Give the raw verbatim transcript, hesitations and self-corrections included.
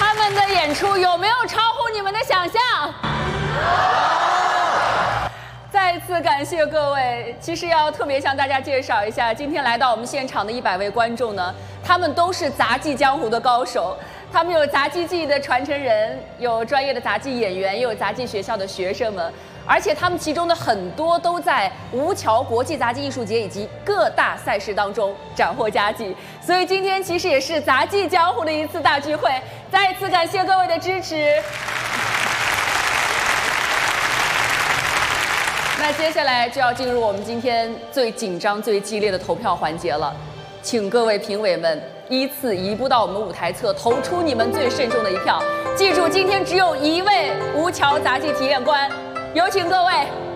他们的演出有没有超乎你们的想象？再次感谢各位。其实要特别向大家介绍一下，今天来到我们现场的一百位观众呢，他们都是杂技江湖的高手。他们有杂技技艺的传承人，有专业的杂技演员，也有杂技学校的学生们。而且他们其中的很多都在吴桥国际杂技艺术节以及各大赛事当中斩获佳绩。所以今天其实也是杂技江湖的一次大聚会。再一次感谢各位的支持。那接下来就要进入我们今天最紧张、最激烈的投票环节了，请各位评委们依次移步到我们舞台侧，投出你们最慎重的一票。记住，今天只有一位吴桥杂技体验官，有请各位。